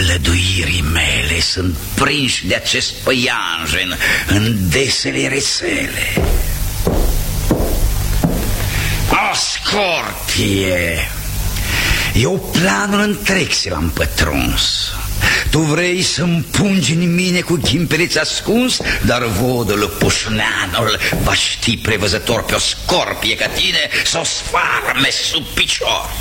tălăduirii mele sunt prinși de acest păianjen în desele rețele. Ascortie, eu planul întreg ți l-am pătruns. Tu vrei să-mi pungi în mine cu ghimpeleț ascuns, dar vodul pușneanul va ști prevăzător pe o scorpie ca tine să o sfarme sub picior.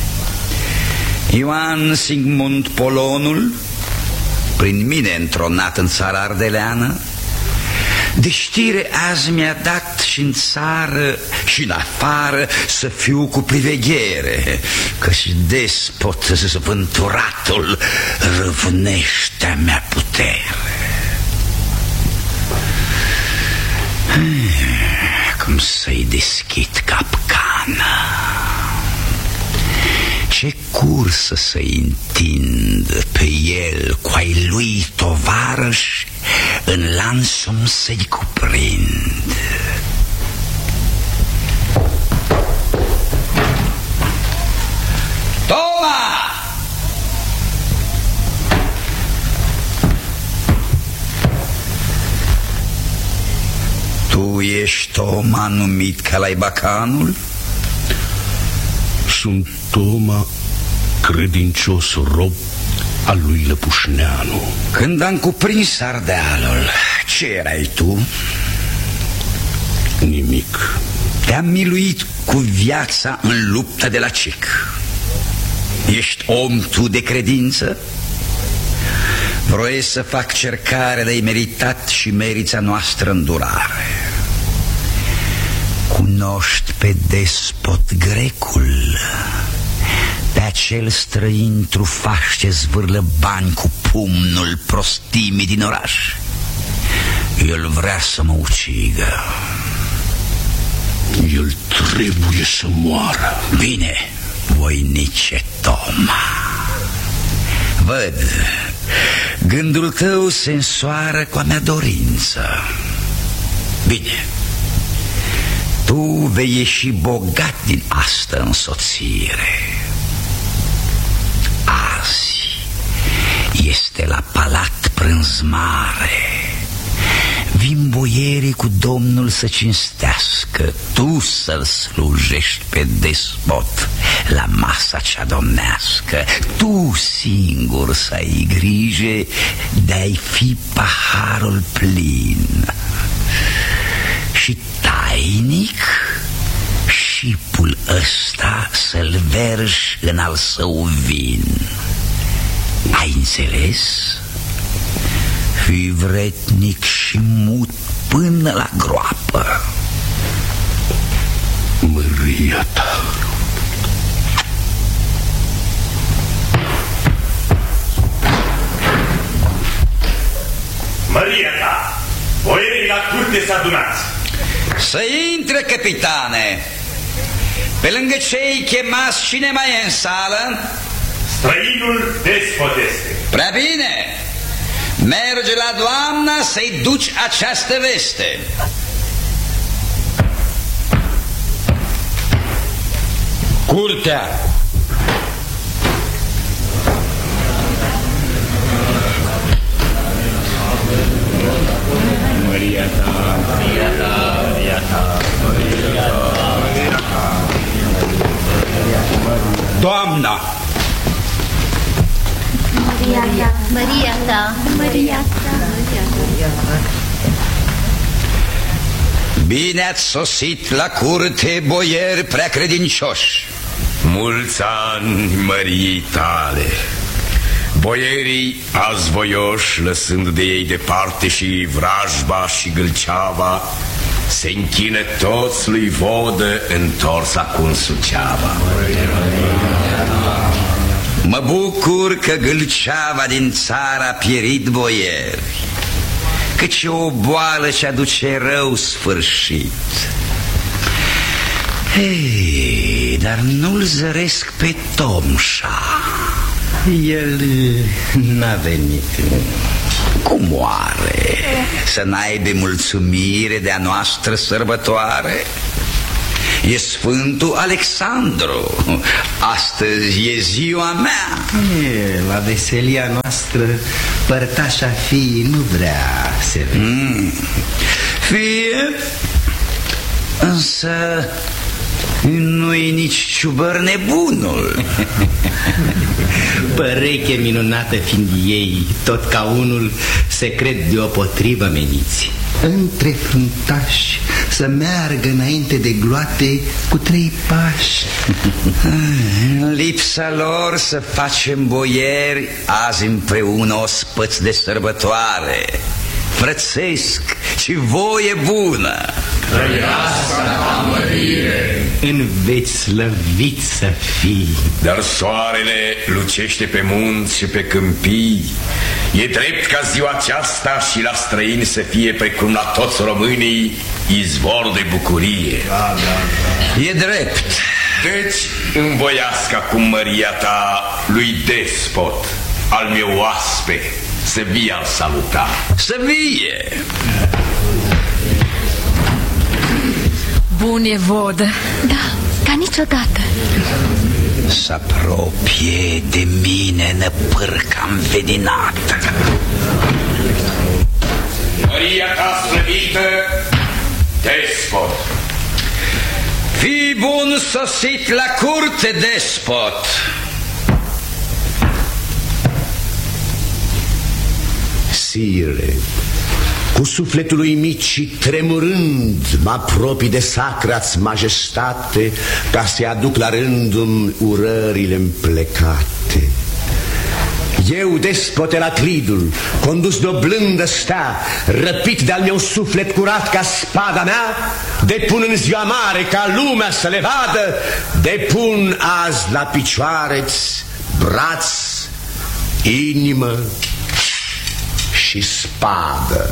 Ioan Sigmund Polonul, prin mine întronat în țara ardeleană, de știre azi mi-a dat și în țară și în afară să fiu cu priveghere, că-și despot zvânturatul răvnește-a mea putere. Cum să-i deschid capcana? Ce cursă să-i întind pe el cu ai lui tovarăși în lanțul să-i cuprind? Toma! Tu ești Toma numit Calaibacanul? Sunt Toma, credincios rob al lui Lăpușneanu. Când am cuprins Ardealul, ce erai tu? Nimic. Te-am miluit cu viața în lupta de la Cic. Ești om tu de credință? Vroiesc să fac cercare de-ai meritat și merița noastră îndurare. Cunoști pe despot grecul, pe acel străin trufaș ce zvârlă bani cu pumnul prostimii din oraș. El vrea să mă ucigă. El trebuie să moară. Bine, voinice Toma, văd, gândul tău se însoară cu a mea dorință. Bine, tu vei ieși bogat din asta însoțire. Azi este la palat prânz mare. Vin boierii cu domnul să cinstească, tu să-l slujești pe despot la masa cea domnească. Tu singur să ai grijă de-ai fi paharul plin. Și tainic șipul ăsta să-l vergi în al său vin. Ai înțeles? Fii vretnic și mut până la groapă. Măria ta. Măria ta, boierii la curte s-a adunat. Să intre, capitane. Pe lângă cei chemați, cine mai e în sală? Străinul despot este. Prea bine. Merge la doamna să-i duci această veste. Curtea. Măria ta, Măria ta, Măria ta, Măria ta, Măria ta. Doamna. Maria ta, Maria ta, Maria ta. Bine ați sosit la curte, boieri prea credincioși. Mulți ani măriei tale. Boierii azi voioși, lăsând de ei departe și vrajba și gâlceava, se închină toți lui Vodă întors acum Suceava. Mă bucur că gâlceava din țară a pierit, boieri, căci e o boală ce aduce rău sfârșit. Hei, dar nu-l zăresc pe Tomșa. El n-a venit. Cum oare să n-aibă mulțumire de-a noastră sărbătoare? E Sfântul Alexandru. Astăzi e ziua mea. La veselia noastră părtașa fiii nu vrea să Fie, însă nu-i nici ciubăr nebunul. Păreche minunată fiind ei, tot ca unul se cred deopotrivă meniți. Între fruntași să meargă înainte de gloate cu 3 pași. În lipsa lor să facem boieri azi împreună ospăți de sărbătoare. Frățesc și voie bună. Trăiască mărire! În veți slăvit să fii. Dar soarele lucește pe munți și pe câmpii. E drept ca ziua aceasta și la străini să fie precum la toți românii izvor de bucurie. E drept. Deci învoiască acum măria ta lui despot, al meu oaspe, să vie al saluta. Să vie! Bun e vodă. Da, ca niciodată. Să apropie de mine năpârca învedinată. Măria ta slăvită, despot. Fii bun sosit la curte, despot. Sire, cu sufletul uimit și tremurând mă apropii de sacra-ți majestate, ca să-i aduc la rândul urările împlecate. Eu, despot Eratridul, condus de o blândă stea, răpit de-al meu suflet curat ca spada mea, depun în ziua mare ca lumea să le vadă, depun azi la picioare-ți braț, inimă și spadă.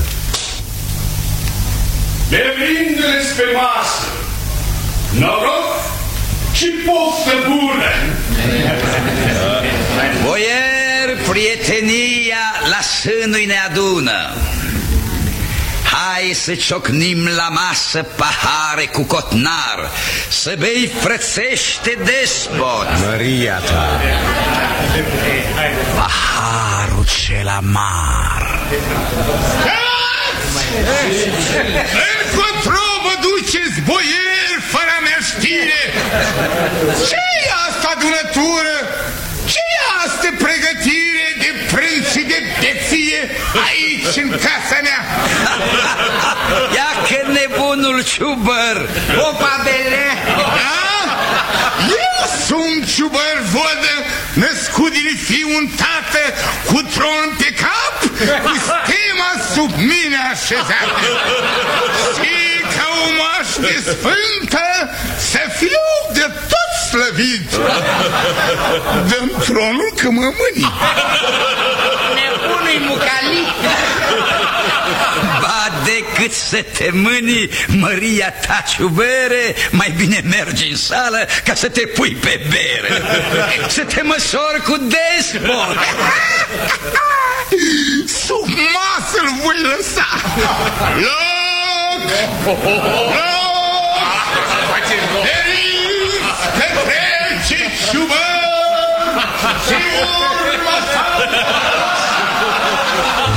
Devrindu-le pe masă, noroc și poftă bună! Boier, prietenia la sânui ne adună. Hai să ciocnim la masă pahare cu cotnar, să bei frățește, despot. Măria ta, Paharul cel amar. Încotro vă duceți, boieri, fără mea știre? Ce-i asta adunătură? Ce-i asta pregătire de prânz și de beție aici în casa mea? Ia că nebunul ciubăr, opa belea. Da? Eu sunt ciubăr vodă, născut din fiu un tată, cu tron pe cap, cu stema sub mine așezată. Și ca o moaște sfântă să fiu de tot slăvit. Dă-mi tronul că mă mâni. Nebunul-i mucalit. Ba, decât să te mâni, măria ta ciubere, mai bine mergi în sală ca să te pui pe bere. Să te măsori cu despot. Sub masă-l voi lăsa. Loc! Loc! Deriți că trece ciubă și urmă ta.